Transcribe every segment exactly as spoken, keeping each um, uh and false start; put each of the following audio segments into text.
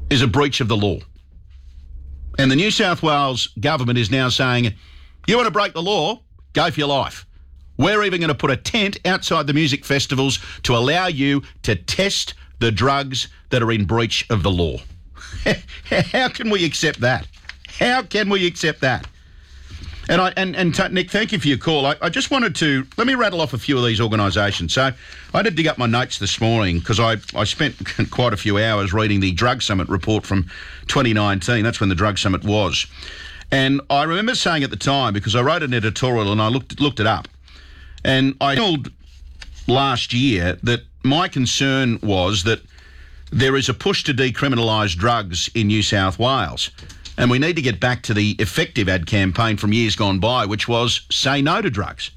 is a breach of the law. And the New South Wales government is now saying, you want to break the law? Go for your life. We're even going to put a tent outside the music festivals to allow you to test the drugs that are in breach of the law. How can we accept that? How can we accept that? And, I, and, and t- Nick, thank you for your call. I, I just wanted to, let me rattle off a few of these organisations. So I had to dig up my notes this morning because I, I spent quite a few hours reading the Drug Summit report from twenty nineteen. That's when the Drug Summit was. And I remember saying at the time, because I wrote an editorial and I looked looked it up, and I told last year that my concern was that there is a push to decriminalise drugs in New South Wales. And we need to get back to the effective ad campaign from years gone by, which was say no to drugs.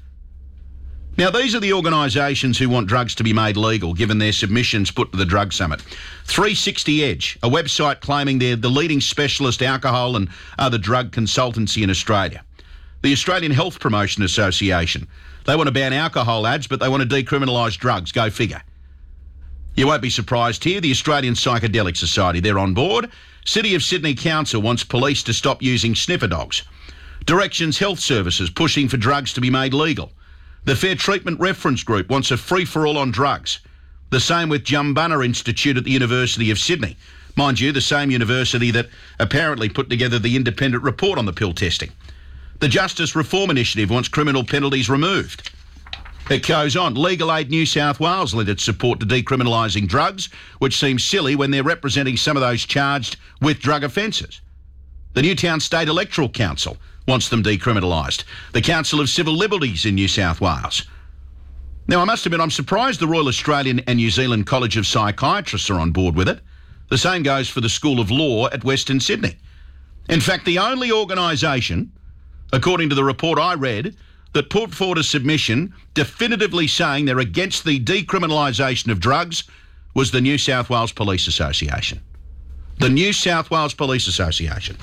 Now, these are the organisations who want drugs to be made legal, given their submissions put to the Drug Summit. three sixty Edge, a website claiming they're the leading specialist alcohol and other drug consultancy in Australia. The Australian Health Promotion Association. They want to ban alcohol ads, but they want to decriminalise drugs. Go figure. You won't be surprised here. The Australian Psychedelic Society, they're on board. City of Sydney Council wants police to stop using sniffer dogs. Directions Health Services pushing for drugs to be made legal. The Fair Treatment Reference Group wants a free-for-all on drugs. The same with Jumbunna Institute at the University of Sydney. Mind you, the same university that apparently put together the independent report on the pill testing. The Justice Reform Initiative wants criminal penalties removed. It goes on. Legal Aid New South Wales lent its support to decriminalising drugs, which seems silly when they're representing some of those charged with drug offences. The Newtown State Electoral Council wants them decriminalised. The Council of Civil Liberties in New South Wales. Now, I must admit, I'm surprised the Royal Australian and New Zealand College of Psychiatrists are on board with it. The same goes for the School of Law at Western Sydney. In fact, the only organisation, according to the report I read, that put forward a submission definitively saying they're against the decriminalisation of drugs was the New South Wales Police Association. The New South Wales Police Association.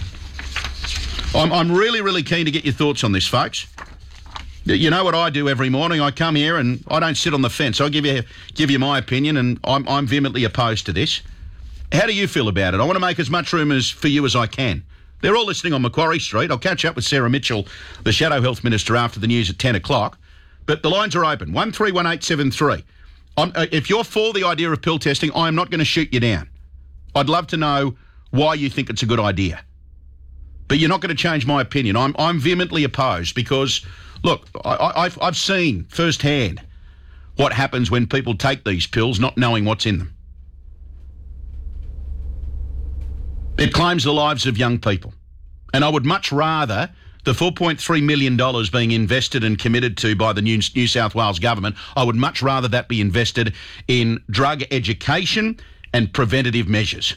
I'm, I'm really, really keen to get your thoughts on this, folks. You know what I do every morning? I come here and I don't sit on the fence. I give you give you my opinion, and I'm, I'm vehemently opposed to this. How do you feel about it? I want to make as much room as for you as I can. They're all listening on Macquarie Street. I'll catch up with Sarah Mitchell, the Shadow Health Minister, after the news at ten o'clock. But the lines are open, one three one eight seven three. I'm, uh, if you're for the idea of pill testing, I'm not going to shoot you down. I'd love to know why you think it's a good idea. But you're not going to change my opinion. I'm, I'm vehemently opposed because, look, I, I've, I've seen firsthand what happens when people take these pills not knowing what's in them. It claims the lives of young people. And I would much rather the four point three million dollars being invested and committed to by the New, New South Wales government, I would much rather that be invested in drug education and preventative measures.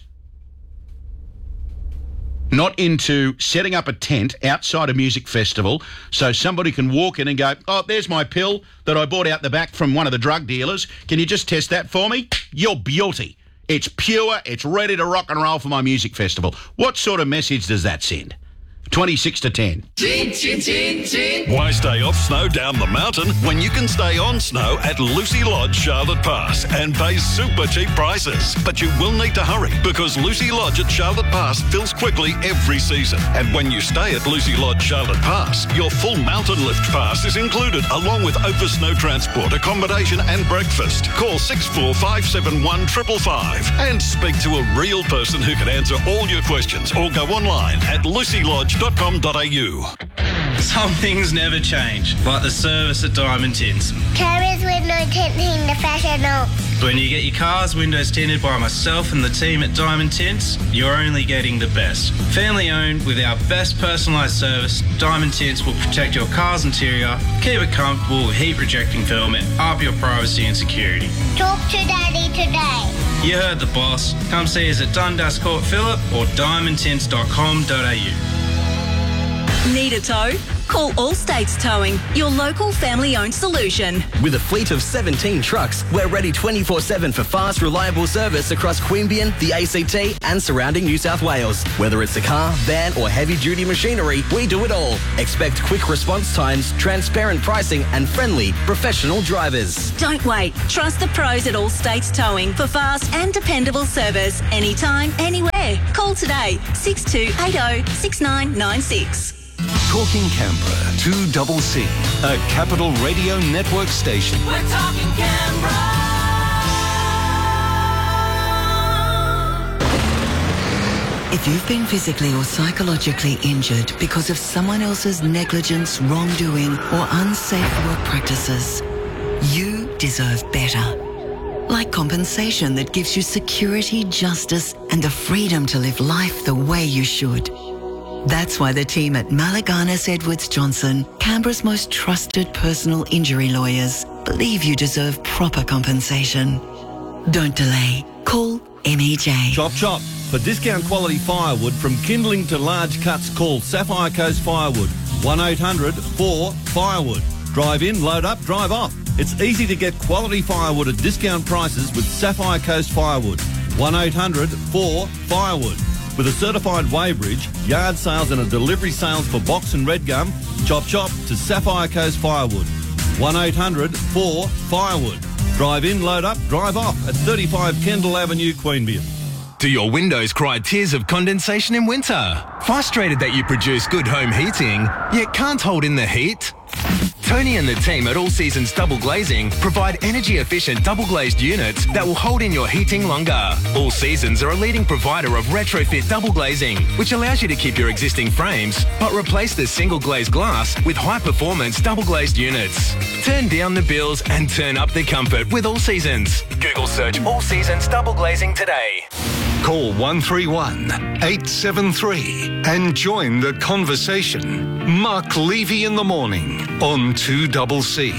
Not into setting up a tent outside a music festival so somebody can walk in and go, oh, there's my pill that I bought out the back from one of the drug dealers. Can you just test that for me? You're beauty. It's pure, it's ready to rock and roll for my music festival. What sort of message does that send? twenty-six to ten. Chin, chin, chin, chin. Why stay off snow down the mountain when you can stay on snow at Lucy Lodge, Charlotte Pass and pay super cheap prices? But you will need to hurry because Lucy Lodge at Charlotte Pass fills quickly every season. And when you stay at Lucy Lodge, Charlotte Pass, your full mountain lift pass is included along with Opus Snow Transport, accommodation and breakfast. Call six four five seven one five five five and speak to a real person who can answer all your questions or go online at lucy lodge dot com dot a u. Some things never change, like the service at Diamond Tints. Carriers with no tinting, the fashion. When you get your car's windows tinted by myself and the team at Diamond Tints, you're only getting the best. Family owned with our best personalised service, Diamond Tints will protect your car's interior, keep it comfortable with heat rejecting film and up your privacy and security. Talk to Daddy today. You heard the boss. Come see us at Dundas Court Phillip or diamond tints dot com dot a u. Need a tow? Call All States Towing, your local family-owned solution. With a fleet of seventeen trucks, we're ready twenty-four seven for fast, reliable service across Queanbeyan, the A C T and surrounding New South Wales. Whether it's a car, van or heavy-duty machinery, we do it all. Expect quick response times, transparent pricing and friendly, professional drivers. Don't wait. Trust the pros at All States Towing for fast and dependable service anytime, anywhere. Call today, six two eight oh, six nine nine six. Talking Canberra, two C C, a Capital Radio Network station. We're talking Canberra. If you've been physically or psychologically injured because of someone else's negligence, wrongdoing, or unsafe work practices, you deserve better. Like compensation that gives you security, justice, and the freedom to live life the way you should. That's why the team at Malaganas Edwards Johnson, Canberra's most trusted personal injury lawyers, believe you deserve proper compensation. Don't delay. Call M E J. Chop chop. For discount quality firewood from kindling to large cuts, call Sapphire Coast Firewood. one eight hundred four firewood. Drive in, load up, drive off. It's easy to get quality firewood at discount prices with Sapphire Coast Firewood. one eight hundred four firewood. With a certified weighbridge, yard sales and a delivery sales for box and red gum, chop chop to Sapphire Coast Firewood. one eight hundred four firewood. Drive in, load up, drive off at thirty-five Kendall Avenue, Queanbeyan. Do your windows cry tears of condensation in winter? Frustrated that you produce good home heating, yet can't hold in the heat? Tony and the team at All Seasons Double Glazing provide energy-efficient double-glazed units that will hold in your heating longer. All Seasons are a leading provider of retrofit double glazing, which allows you to keep your existing frames, but replace the single-glazed glass with high-performance double-glazed units. Turn down the bills and turn up the comfort with All Seasons. Google search All Seasons Double Glazing today. Call one three one, eight seven three and join the conversation. Mark Levy in the morning on two C C.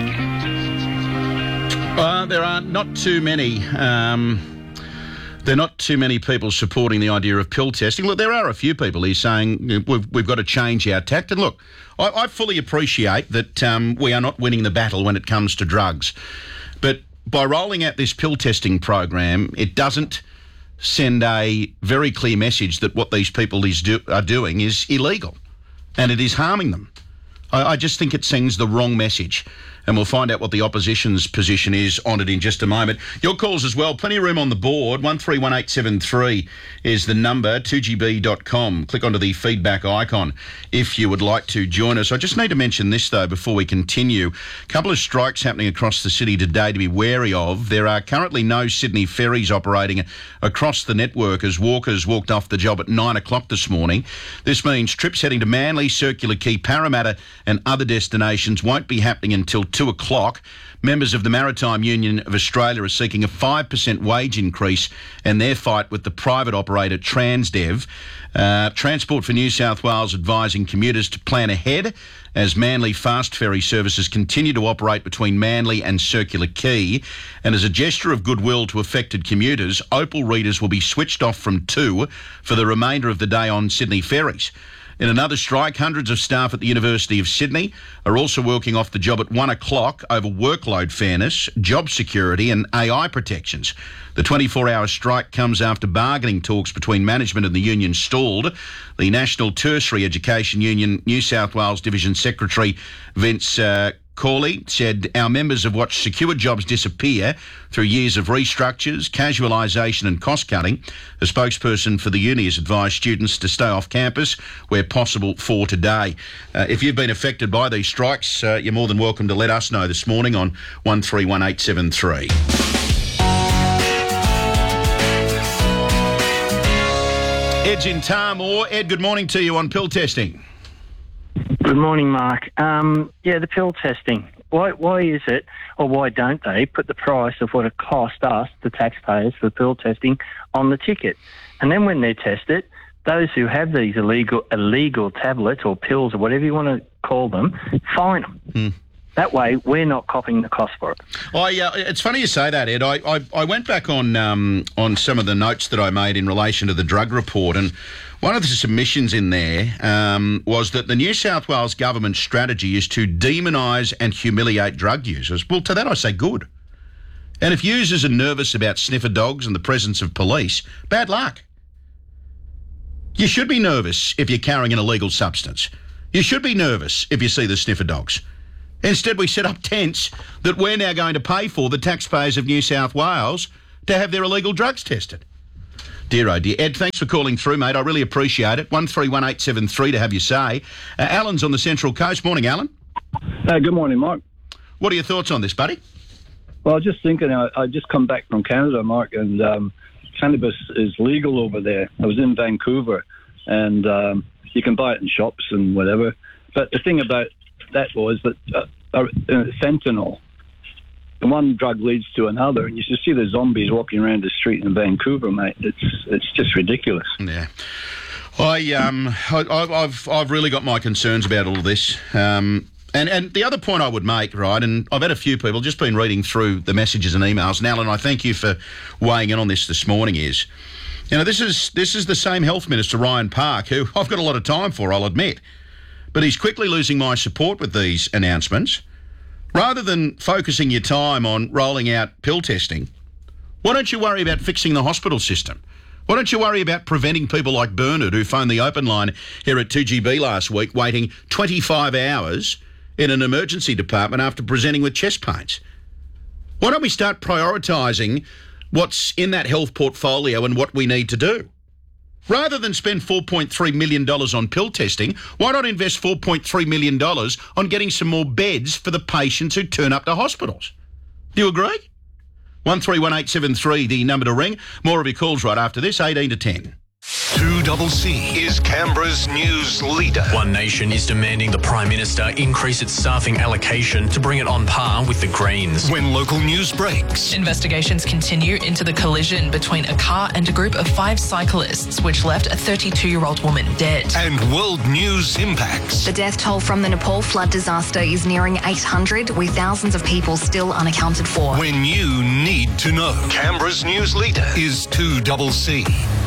Uh, there are not too many. Um, there are not too many people supporting the idea of pill testing. Look, there are a few people here saying we've, we've got to change our tact. And look, I, I fully appreciate that um, we are not winning the battle when it comes to drugs. But by rolling out this pill testing program, it doesn't send a very clear message that what these people is do, are doing is illegal and it is harming them. I, I just think it sends the wrong message. And we'll find out what the opposition's position is on it in just a moment. Your calls as well. Plenty of room on the board. one three one eight seven three is the number, two G B dot com. Click onto the feedback icon if you would like to join us. I just need to mention this, though, before we continue. A couple of strikes happening across the city today to be wary of. There are currently no Sydney ferries operating across the network as walkers walked off the job at nine o'clock this morning. This means trips heading to Manly, Circular Quay, Parramatta and other destinations won't be happening until two o'clock. Members of the Maritime Union of Australia are seeking a five percent wage increase in their fight with the private operator Transdev. Uh, Transport for New South Wales advising commuters to plan ahead as Manly fast ferry services continue to operate between Manly and Circular Quay. And as a gesture of goodwill to affected commuters, Opal readers will be switched off from two for the remainder of the day on Sydney ferries. In another strike, hundreds of staff at the University of Sydney are also working off the job at one o'clock over workload fairness, job security and A I protections. The twenty-four hour strike comes after bargaining talks between management and the union stalled. The National Tertiary Education Union New South Wales Division Secretary Vince uh, Corley said, "Our members have watched secure jobs disappear through years of restructures, casualisation and cost cutting. A spokesperson for the uni has advised students to stay off campus where possible for today." Uh, if you've been affected by these strikes, uh, you're more than welcome to let us know this morning on one three one eight seven three. Ed's in Tarmore. Ed, good morning to you on pill testing. Good morning, Mark. Um, yeah, the pill testing. Why why is it, or why don't they, put the price of what it cost us, the taxpayers, for pill testing on the ticket? And then when they test it, those who have these illegal illegal tablets or pills or whatever you want to call them, fine them. Hmm. That way, we're not copping the cost for it. I, uh, it's funny you say that, Ed. I, I, I went back on um, on some of the notes that I made in relation to the drug report, and one of the submissions in there um, was that the New South Wales government's strategy is to demonise and humiliate drug users. Well, to that I say good. And if users are nervous about sniffer dogs and the presence of police, bad luck. You should be nervous if you're carrying an illegal substance. You should be nervous if you see the sniffer dogs. Instead, we set up tents that we're now going to pay for, the taxpayers of New South Wales, to have their illegal drugs tested. Dear, oh dear. Ed, thanks for calling through, mate. I really appreciate it. one three one eight seven three to have your say. Uh, Alan's on the Central Coast. Morning, Alan. Uh, good morning, Mark. What are your thoughts on this, buddy? Well, I was just thinking, I, I just come back from Canada, Mark, and um, cannabis is legal over there. I was in Vancouver, and um, you can buy it in shops and whatever. But the thing about that was that uh, uh, fentanyl, the one drug leads to another, and you should see the zombies walking around the street in Vancouver, mate. It's it's just ridiculous. Yeah, I um I, I've I've really got my concerns about all of this. Um, and and the other point I would make, right, and I've had a few people just been reading through the messages and emails. And Alan, I thank you for weighing in on this this morning. Is you know this is this is the same Health Minister Ryan Park, who I've got a lot of time for, I'll admit, but he's quickly losing my support with these announcements. Rather than focusing your time on rolling out pill testing, why don't you worry about fixing the hospital system? Why don't you worry about preventing people like Bernard, who phoned the open line here at two G B last week, waiting twenty-five hours in an emergency department after presenting with chest pains? Why don't we start prioritising what's in that health portfolio and what we need to do? Rather than spend four point three million dollars on pill testing, why not invest four point three million dollars on getting some more beds for the patients who turn up to hospitals? Do you agree? one three one eight seven three, the number to ring. More of your calls right after this, eighteen to ten. two C C is Canberra's news leader. One Nation is demanding the Prime Minister increase its staffing allocation to bring it on par with the Greens. When local news breaks. Investigations continue into the collision between a car and a group of five cyclists, which left a thirty-two-year-old woman dead. And world news impacts. The death toll from the Nepal flood disaster is nearing eight hundred, with thousands of people still unaccounted for. When you need to know. Canberra's news leader is two C C.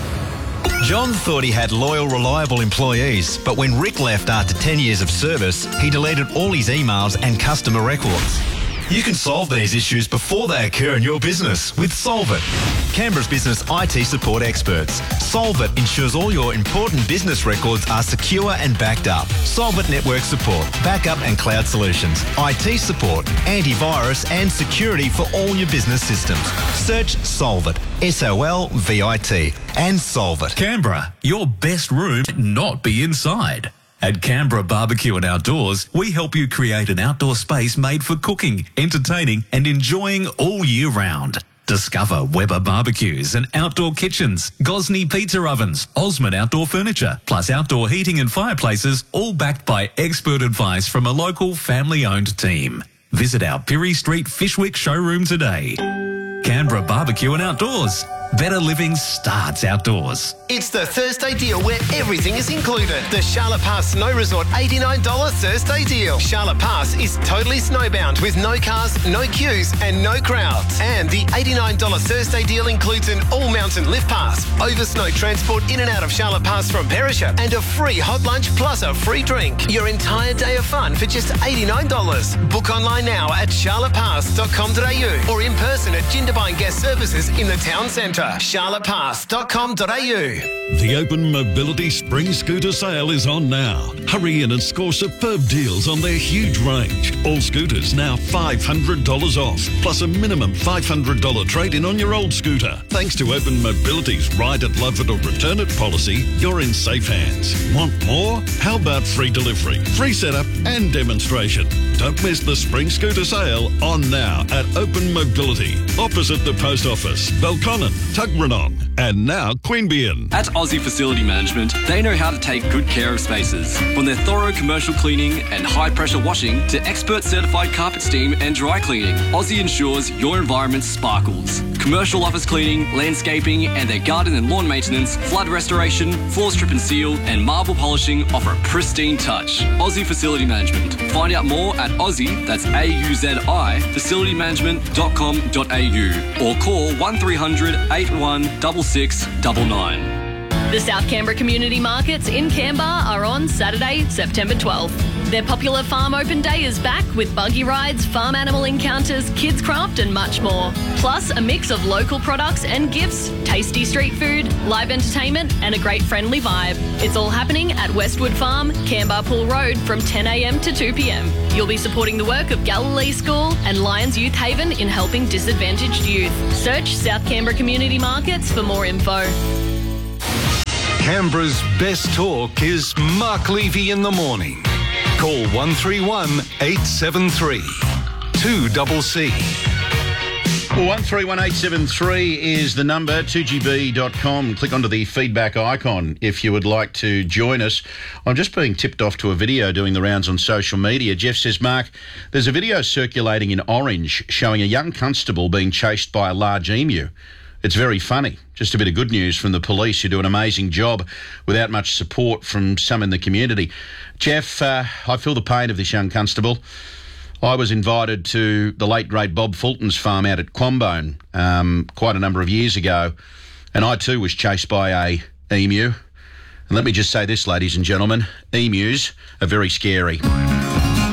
John thought he had loyal, reliable employees, but when Rick left after ten years of service, he deleted all his emails and customer records. You can solve these issues before they occur in your business with Solvit, Canberra's business I T support experts. Solvit ensures all your important business records are secure and backed up. Solvit network support, backup and cloud solutions, I T support, antivirus and security for all your business systems. Search Solvit, S O L V I T, and Solvit. Canberra, your best room not be inside. At Canberra Barbecue and Outdoors, we help you create an outdoor space made for cooking, entertaining and enjoying all year round. Discover Weber barbecues and outdoor kitchens, Gosney pizza ovens, Osmond outdoor furniture, plus outdoor heating and fireplaces, all backed by expert advice from a local family-owned team. Visit our Pirie Street Fishwick showroom today. Canberra Barbecue and Outdoors. Better living starts outdoors. It's the Thursday deal where everything is included. The Charlotte Pass Snow Resort eighty-nine dollars Thursday deal. Charlotte Pass is totally snowbound with no cars, no queues and no crowds. And the eighty-nine dollars Thursday deal includes an all-mountain lift pass, over snow transport in and out of Charlotte Pass from Perisher, and a free hot lunch plus a free drink. Your entire day of fun for just eighty-nine dollars. Book online now at charlotte pass dot com dot a u or in person at Jindabyne Guest Services in the town centre. charlotte pass dot com dot a u. The Open Mobility Spring Scooter Sale is on now. Hurry in and score superb deals on their huge range. All scooters now five hundred dollars off, plus a minimum five hundred dollars trade-in on your old scooter. Thanks to Open Mobility's Ride It, Love It or Return It policy, you're in safe hands. Want more? How about free delivery, free setup and demonstration? Don't miss the Spring Scooter Sale on now at Open Mobility, opposite the Post Office, Belconnen, Tuggeranong, and now Queanbeyan. At Aussie Facility Management, they know how to take good care of spaces. From their thorough commercial cleaning and high-pressure washing to expert certified carpet steam and dry cleaning, Aussie ensures your environment sparkles. Commercial office cleaning, landscaping, and their garden and lawn maintenance, flood restoration, floor strip and seal, and marble polishing offer a pristine touch. Aussie Facility Management. Find out more at Aussie, that's A U Z I, facility management dot com dot a u or call one three hundred eight one six six nine nine. The South Canberra Community Markets in Canberra are on Saturday, September twelfth. Their popular Farm Open Day is back with buggy rides, farm animal encounters, kids craft and much more. Plus a mix of local products and gifts, tasty street food, live entertainment and a great friendly vibe. It's all happening at Westwood Farm, Canberra Pool Road from ten a m to two p m. You'll be supporting the work of Galilee School and Lions Youth Haven in helping disadvantaged youth. Search South Canberra Community Markets for more info. Canberra's best talk is Mark Levy in the morning. Call one three one, eight seven three, two C C. Well, one three one eight seven three is the number, two G B dot com. Click onto the feedback icon if you would like to join us. I'm just being tipped off to a video doing the rounds on social media. Jeff says, Mark, there's a video circulating in Orange showing a young constable being chased by a large emu. It's very funny. Just a bit of good news from the police, who do an amazing job without much support from some in the community. Jeff, uh, I feel the pain of this young constable. I was invited to the late, great Bob Fulton's farm out at Quambone um, quite a number of years ago, and I too was chased by a emu. And let me just say this, ladies and gentlemen, emus are very scary.